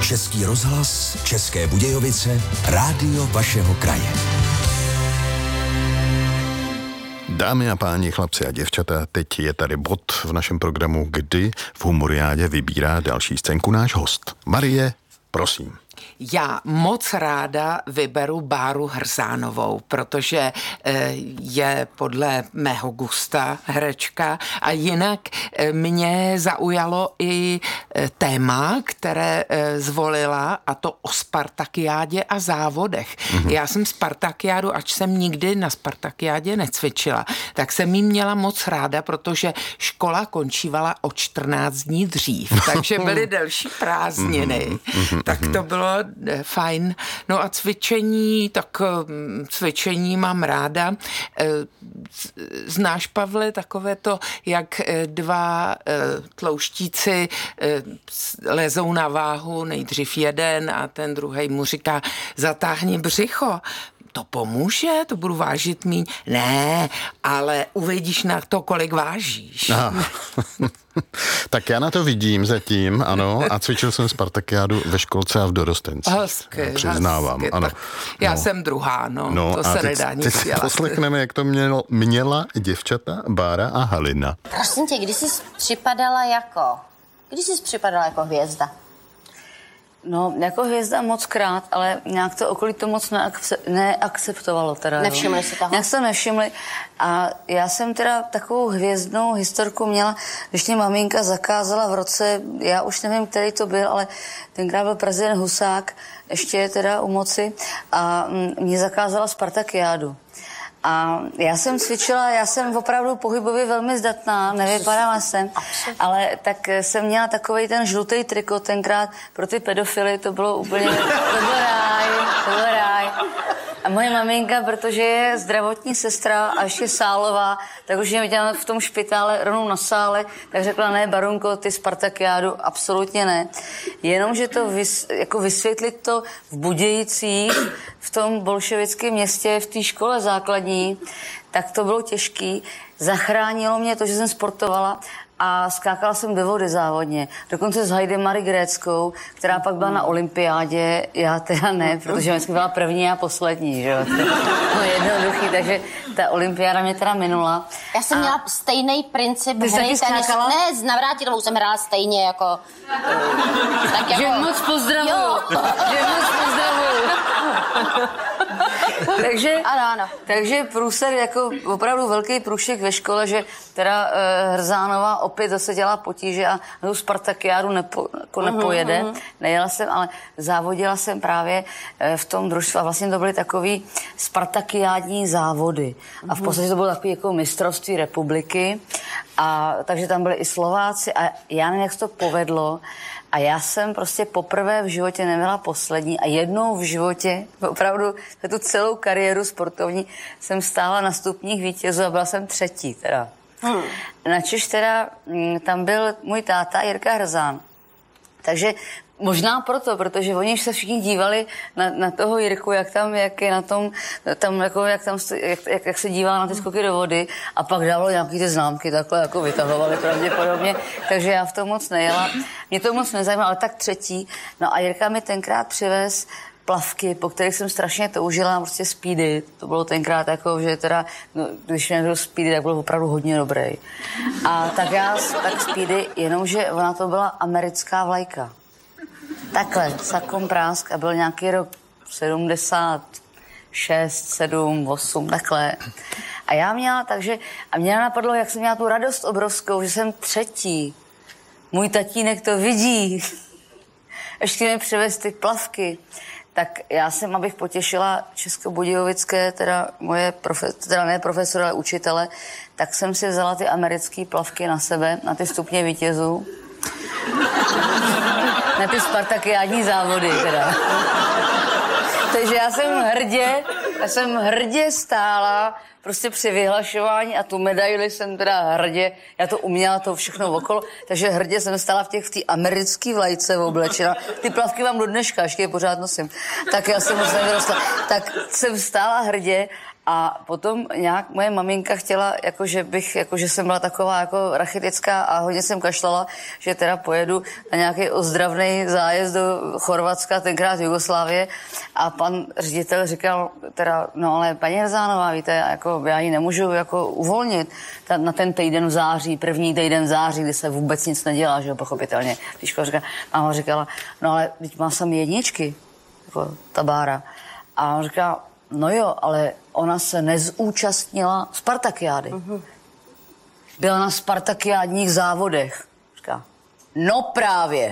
Český rozhlas, České Budějovice, rádio vašeho kraje. Dámy a páni, chlapci a děvčata, teď je tady bod v našem programu, kdy v Humoriádě vybírá další scénku náš host. Marie, prosím. Já moc ráda vyberu Báru Hrzánovou, protože je podle mého gusta herečka a jinak mě zaujalo i téma, které zvolila, a to o Spartakiádě a závodech. Já jsem Spartakiádu, ač jsem nikdy na Spartakiádě necvičila, tak jsem jí měla moc ráda, protože škola končívala o 14 dní dřív, takže byly delší prázdniny. Tak to bylo fajn. No a cvičení, tak cvičení mám ráda. Znáš, Pavle, takové to, jak dva tlouštíci lezou na váhu, nejdřív jeden a ten druhej mu říká, zatáhni břicho. To pomůže? To budu vážit míň? Ne, ale uvidíš na to, kolik vážíš. Tak já na to vidím zatím, ano, a cvičil jsem Spartakiádu ve školce a v dorostenci. Hezky, přiznávám, hezky, ano. Já jsem druhá, to se nedá nic dělat. Poslechneme, jak to měla děvčata Bára a Halina. Prosím tě, kdy jsi připadala jako hvězda? No, jako hvězda mockrát, ale nějak to okolí to moc neakceptovalo teda. Nevšimli si toho? Nějak se nevšimli a já jsem teda takovou hvězdnou historku měla, když mě maminka zakázala v roce, já už nevím, který to byl, ale tenkrát byl prezident Husák, ještě teda u moci a mě zakázala Spartakiádu. A já jsem cvičila, já jsem opravdu pohybově velmi zdatná, nevypadala jsem, ale tak jsem měla takovej ten žlutý trikot tenkrát pro ty pedofily, to bylo úplně, to byl ráj. A moje maminka, protože je zdravotní sestra a ještě sálová, tak už mě viděla v tom špitále rovnou na sále, tak řekla, ne, Barunko, ty Spartakiádu, absolutně ne. Jenomže to jako vysvětlit to v Budějicích, v tom bolševickém městě, v té škole základní, tak to bylo těžký. Zachránilo mě to, že jsem sportovala a skákala jsem do vody závodně. Dokonce s Heidemary Gréckou, která pak byla na olympiádě, já teda ne, protože vždycky byla první a poslední, že jo. No jednoduchý, takže ta olympiáda mě teda minula. Já jsem měla stejný princip hry tenis. Ne, s Navrátilovou jsem hrála stejně jako... tak jako... Že moc pozdravuju. Že moc pozdravuju. Takže průser, jako opravdu velký průšek ve škole, že teda Hrzánová opět zase dělá potíže a na tu Spartakiádu nepojede. Nejela jsem, ale závodila jsem právě v tom družstvu a vlastně to byly takový spartakiádní závody. A v podstatě to bylo takový jako mistrovství republiky. A takže tam byli i Slováci a já nevím, jak se to povedlo. A já jsem prostě poprvé v životě nebyla poslední a jednou v životě, opravdu za tu celou kariéru sportovní, jsem stála na stupních vítězů a byla jsem třetí teda. Načež teda tam byl můj táta Jirka Hrzán. Takže možná proto, protože oni se všichni dívali na toho Jirku, jak je na tom, jak se dívá na ty skoky do vody a pak dávalo nějaký ty známky, takhle jako vytahovali pravděpodobně, takže já v tom moc nejela. Mě to moc nezajímalo, ale tak třetí. No a Jirka mi tenkrát přivez plavky, po kterých jsem strašně toužila, prostě speedy. To bylo tenkrát jako, že teda, no, když mě byl speedy, tak byl opravdu hodně dobrý. A tak speedy, jenomže ona to byla americká vlajka. Takhle, sakom prásk a byl nějaký rok 76, 7, 8, takhle. A já měla, a mě napadlo, jak jsem měla tu radost obrovskou, že jsem třetí. Můj tatínek to vidí. Ještě mi přivez ty plavky. Tak já jsem, abych potěšila českobudějovické, teda moje ne profesora, ale učitele, tak jsem si vzala ty americké plavky na sebe, na ty stupně vítězů. Na ty spartakiádní závody teda. Takže já jsem hrdě stála prostě při vyhlašování a tu medaili jsem teda hrdě, já to uměla to všechno okolo, takže hrdě jsem stála v té americké vlajce oblečena. Ty plavky mám do dneška, ještě je pořád nosím. Tak já jsem moc nevyrostla. Tak jsem stála hrdě A potom nějak moje maminka chtěla, že jsem byla taková jako rachitická a hodně jsem kašlala, že teda pojedu na nějaký ozdravný zájezd do Chorvatska, tenkrát Jugoslávie. A pan ředitel říkal teda, no ale paní Hrzánová, víte, jako já ji nemůžu jako uvolnit na ten týden v září, první týden v září, kdy se vůbec nic nedělá, že jo, pochopitelně. Máma říkala, no ale teď má sami jedničky, jako ta Bára. A on říká, no jo, ale ona se nezúčastnila Spartakiády. Byla na spartakiádních závodech. Říká, no právě.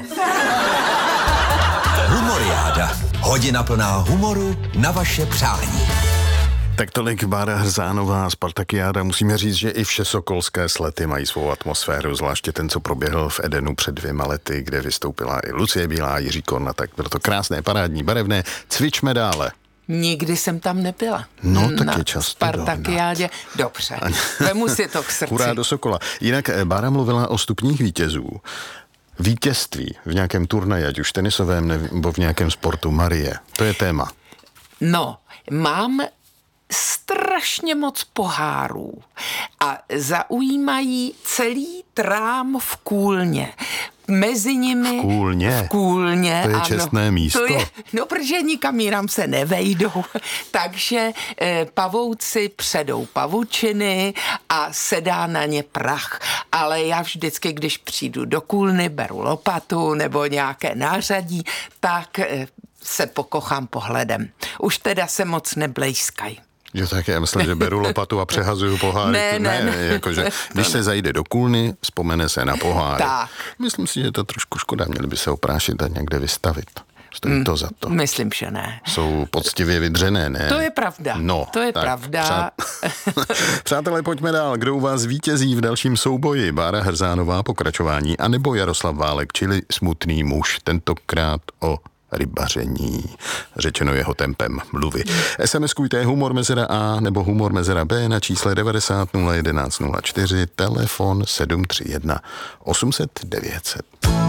Humoriáda. Hodina plná humoru na vaše přání. Tak tolik Bára Hrzánová, Spartakiáda. Musíme říct, že i všesokolské slety mají svou atmosféru, zvláště ten, co proběhl v Edenu před 2 lety, kde vystoupila i Lucie Bílá, Jiří Korna, tak bylo to krásné, parádní, barevné. Cvičme dále. Nikdy jsem tam nebyla. No, tak je často. Spartakiádě. Dobře, vemu si to k srdci. Hurá do Sokola. Jinak Bára mluvila o stupních vítězů. Vítězství v nějakém turnaji, ať už tenisovém nebo v nějakém sportu. Marie, to je téma. No, mám strašně moc pohárů a zaujímají celý trám v Kůlně. Mezi nimi... V Kůlně? To je ano, čestné místo. No, protože nikam jinam se nevejdou. Takže pavouci předou pavučiny a sedá na ně prach. Ale já vždycky, když přijdu do Kůlny, beru lopatu nebo nějaké nářadí, tak se pokochám pohledem. Už teda se moc neblejskají. Jo, tak já myslím, že beru lopatu a přehazuju poháry. Ne. Jakože, když se zajde do Kůlny, vzpomene se na poháry. Tak. Myslím si, že je to trošku škoda, měli by se oprášit a někde vystavit. Stojí to za to. Myslím, že ne. Jsou poctivě vydřené, ne? To je pravda. No, to je pravda. Přátelé, pojďme dál. Kdo u vás vítězí v dalším souboji? Bára Hrzánová, pokračování, anebo Jaroslav Válek, čili smutný muž, tentokrát o rybaření, řečeno jeho tempem mluvy. SMS-kujte humor mezera A nebo humor mezera B na čísle 90 011 04, telefon 731 800 900.